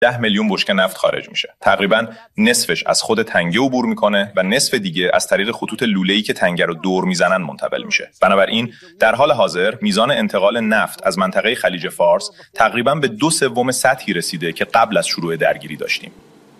10 میلیون بشکه نفت خارج میشه. تقریباً نصفش از خود تنگه عبور میکنه و نصف دیگه از طریق خطوط لوله‌ای که تنگه رو دور میزنن منتقل میشه. بنابراین در حال حاضر میزان انتقال نفت از منطقه خلیج فارس تقریباً به 2/3 سطحی رسیده که قبل از شروع درگیری داشتیم.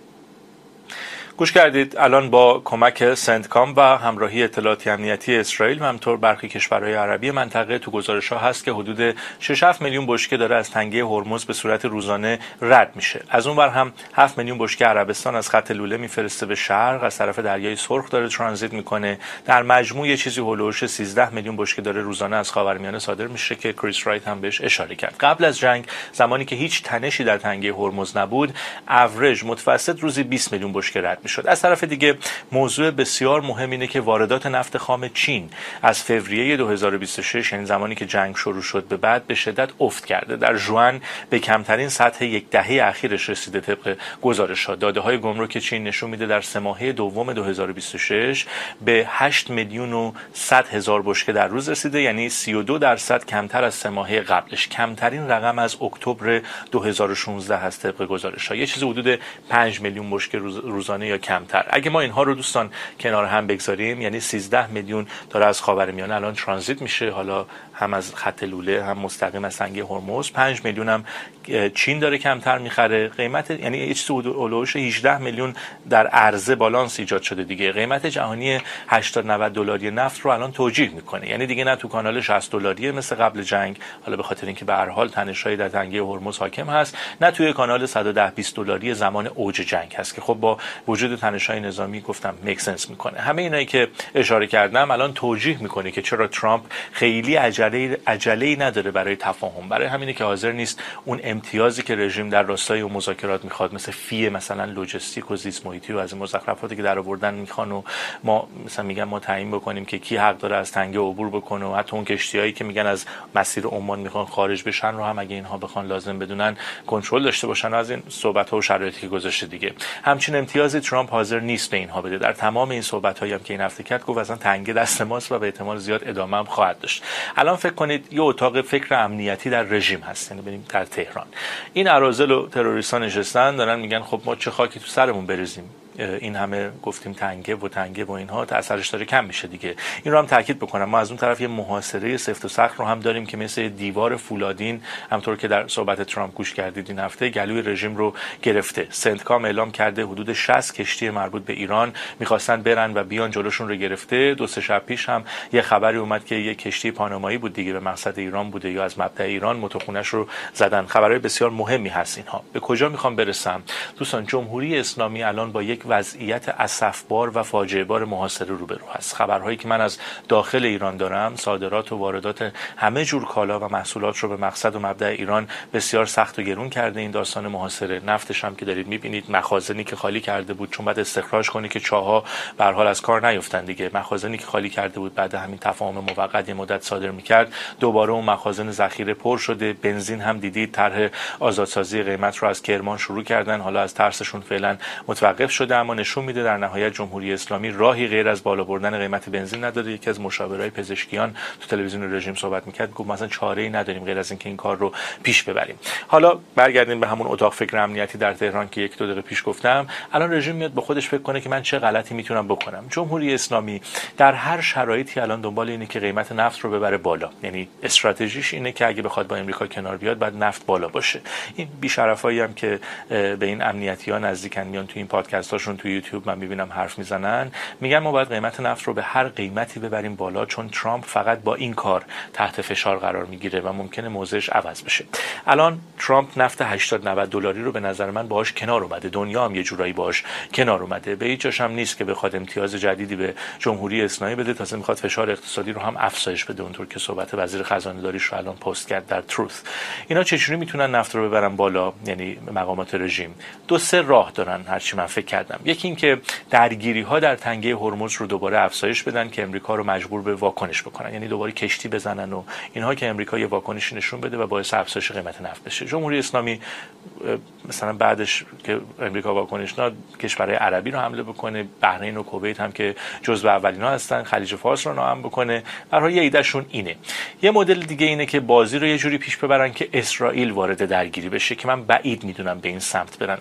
گوش کردید. الان با کمک سنتکام و همراهی اطلاعاتی امنیتی اسرائیل و همینطور برخی کشورهای عربی منطقه تو گزارش‌ها هست که حدود 6-7 میلیون بشکه داره از تنگه هرمز به صورت روزانه رد میشه. از اون ور هم 7 میلیون بشکه عربستان از خط لوله میفرسته به شرق، از طرف دریای سرخ داره ترانزیت میکنه. در مجموع یه چیزی هولوش 13 میلیون بشکه داره روزانه از خاورمیانه صادر میشه که کریس رایت هم بهش اشاره کرد. قبل از جنگ زمانی که هیچ تنشی در تنگه هرمز نبود، اوریج متوسط روزی 20 میلیون بشکه رد میشد. از طرف دیگه موضوع بسیار مهم اینه که واردات نفت خام چین از فوریه 2026 یعنی زمانی که جنگ شروع شد به بعد به شدت افت کرده. در ژوئن به کمترین سطح یک دهه اخیرش رسیده. طبق گزارش‌ها داده‌های گمرک چین نشون میده در سه ماهه دوم 2026 به 8 میلیون و 100 هزار بشکه در روز رسیده، یعنی 32% کمتر از سه ماهه قبلش. کمترین رقم از اکتبر 2016 هست طبق گزارش‌ها. یه چیز حدود 5 میلیون بشکه روزانه یا کمتر. اگه ما اینها رو دوستان کنار هم بگذاریم، یعنی 13 میلیون داره از خاورمیانه الان ترانزیت میشه، حالا هم از خط لوله هم مستقیم از تنگه هرمز. 5 میلیون هم چین داره کمتر میخره. قیمت یعنی یه چیز اولوش 18 میلیون در عرضه بالانس ایجاد شده دیگه. قیمت جهانی 80-90 دلاری نفت رو الان توجیه میکنه، یعنی دیگه نه تو کانال 60 دلاری مثل قبل جنگ، حالا به خاطر اینکه به هر حال تنش‌های در تنگه هرمز حاکم هست، نه توی کانال 110-20 دلاری زمان اوج جنگ هست که خب با وجود تنش‌های نظامی گفتم میک سنس میکنه. همه اینایی که اشاره کردم الان توجیه میکنه که چرا ترامپ خیلی عجله‌ای نداره برای تفاهم، برای همینه که حاضر نیست اون امتیازی که رژیم در راستای اون مذاکرات میخواد، مثل فی مثلا لوجستیک و زیست محیطی و از این مزخرفاتی که در آوردن میخوان و ما مثلا میگن ما تعیین بکنیم که کی حق داره از تنگه عبور بکنه و حتی اون کشتیایی که میگن از مسیر عمان میخوان خارج بشن رو هم اگه اینها بخوان لازم بدونن کنترل داشته باشن و از این صحبت‌ها و شرایطی که گذاشته دیگه. همچین امتیازی ترامپ حاضر نیست به اینها بده. در تمام این صحبت‌هایی هم که این هفته کرد گفت اصلا تنگه دست ماست و به احتمال زیاد ادامه هم خواهد داشت. الان فکر کنید یه اتاق فکر امنیتی در رژیم هست، یعنی ببینیم در تهران این اراذل و تروریست‌ها نشستن دارن میگن خب ما چه خاکی تو سرمون بریزیم، این همه گفتیم تنگه و اینها اثرش داره کم میشه دیگه. این رو هم تاکید بکنم ما از اون طرف یه محاصره سفت و سخت رو هم داریم که مثل دیوار فولادین، همونطور که در صحبت ترامپ گوش کردید این هفته، گلوی رژیم رو گرفته. سنتکام اعلام کرده حدود 60 کشتی مربوط به ایران میخواستن برن و بیان جلوشون رو گرفته. 2-3 شب پیش هم یه خبری اومد که یه کشتی پانامایی بود دیگه به مقصد ایران بوده یا از مبدا ایران موتورخونه‌اش رو زدن. خبرهای بسیار مهمی هست اینها. به کجا میخوام برسم دوستان؟ جمهوری اسلامی الان با یک وضعیت اسفبار و فاجعه بار محاصره روبرو هست. خبرهایی که من از داخل ایران دارم، صادرات و واردات همه جور کالا و محصولات رو به مقصد و مبدا ایران بسیار سخت و گرون کرده این داستان محاصره. نفتش هم که دارید میبینید، مخازنی که خالی کرده بود چون بعد استخراج کنی که چاها به هر حال از کار نیفتن دیگه، مخازنی که خالی کرده بود بعد همین تفاهم موقت یه مدت صادر میکرد، دوباره اون مخازن ذخیره پر شده. بنزین هم دیدید طرح آزادسازی قیمت رو از کرمان شروع کردن، حالا از ترسشون فعلا متوقف شده، اما نشون میده در نهایت جمهوری اسلامی راهی غیر از بالا بردن قیمت بنزین نداره. یکی از مشاورای پزشکیان تو تلویزیون رژیم صحبت میکرد، گفت مثلا چاره‌ای نداریم غیر از اینکه این کار رو پیش ببریم. حالا برگردیم به همون اتاق فکر امنیتی در تهران که 1-2 دقیقه پیش گفتم. الان رژیم میاد به خودش فکر کنه که من چه غلطی میتونم بکنم. جمهوری اسلامی در هر شرایطی الان دنبال اینه که قیمت نفت رو ببره بالا، یعنی استراتژیش اینه که اگه بخواد با امریکا کنار بیاد بعد نفت بالا باشه. این بی‌شرفایی هم که به این امنیتی‌ها نزدیکن میان تو این پادکست‌هاشون تو یوتیوب من میبینم حرف میزنن، میگن ما باید قیمت نفت رو به هر قیمتی ببریم بالا چون ترامپ فقط با این کار تحت فشار قرار میگیره و ممکنه موضعش عوض بشه. الان ترامپ نفت 80-90 دلاری رو به نظر من باهاش کنار اومده، دنیا هم یه جورایی باهاش کنار اومده، به هیچ جاش هم نیست که بخواد امتیاز جدیدی به جمهوری اسلامی بده، تازه میخواد فشار اقتصادی رو هم افزایش بده، اونطور که صحبت وزیر خزانه داریش رو الان پست کرد در تروث. اینا چجوری میتونن نفت رو ببرن بالا؟ یعنی مقامات رژیم 2-3 راه دارن هرچی من فکر کردم. کردم. یکی این که درگیری ها در تنگه هرمز رو دوباره افزایش بدن که امریکا رو مجبور به واکنش بکنن، یعنی دوباره کشتی بزنن و اینها که امریکا یه واکنشی نشون بده و باعث افزایش قیمت نفت بشه. جمهوری اسلامی مثلا بعدش که امریکا واکنش داد کشورهای عربی رو حمله بکنه، بحرین و کویت هم که جزو اولینا هستن، خلیج فارس رو ناامن بکنه. برای یه ایدهشون اینه. یه مدل دیگه اینه که بازی رو یه جوری پیش ببرن که اسرائیل وارد درگیری بشه که من بعید میدونم به این سمت برن.